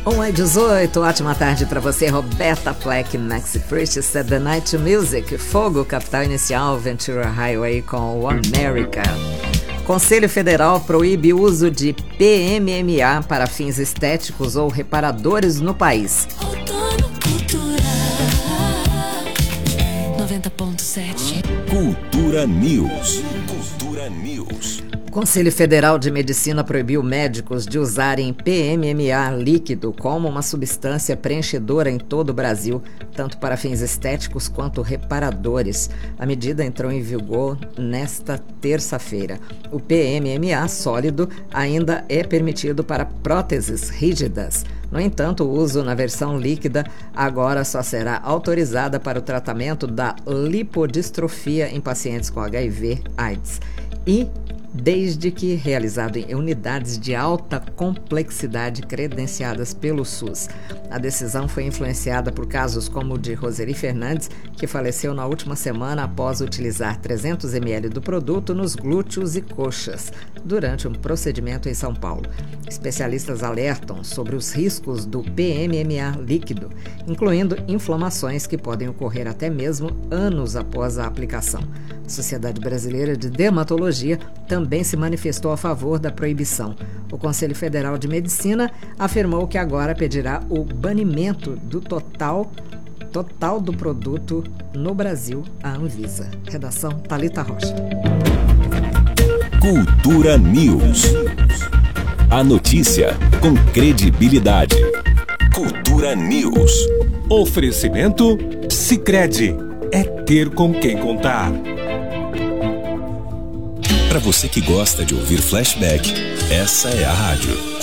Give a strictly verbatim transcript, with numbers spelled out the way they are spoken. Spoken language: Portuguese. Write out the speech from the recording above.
um e dezoito, ótima tarde para você, Roberta Fleck, Maxi Priest, Set the Night to Music, Fogo, Capital Inicial, Ventura Highway com o America. Conselho Federal proíbe o uso de P M M A para fins estéticos ou reparadores no país. Outono Cultura noventa ponto sete. Cultura News. Cultura News. O Conselho Federal de Medicina proibiu médicos de usarem P M M A líquido como uma substância preenchedora em todo o Brasil, tanto para fins estéticos quanto reparadores. A medida entrou em vigor nesta terça-feira. O P M M A sólido ainda é permitido para próteses rígidas. No entanto, o uso na versão líquida agora só será autorizada para o tratamento da lipodistrofia em pacientes com H I V/AIDS e desde que realizado em unidades de alta complexidade credenciadas pelo SUS. A decisão foi influenciada por casos como o de Roseli Fernandes, que faleceu na última semana após utilizar trezentos mililitros do produto nos glúteos e coxas, durante um procedimento em São Paulo. Especialistas alertam sobre os riscos do P M M A líquido, incluindo inflamações que podem ocorrer até mesmo anos após a aplicação. A Sociedade Brasileira de Dermatologia também se manifestou a favor da proibição. O Conselho Federal de Medicina afirmou que agora pedirá o banimento do total, total do produto no Brasil à Anvisa. Redação Thalita Rocha. Cultura News. A notícia com credibilidade. Cultura News. Oferecimento Sicredi. É ter com quem contar. Para você que gosta de ouvir flashback, essa é a rádio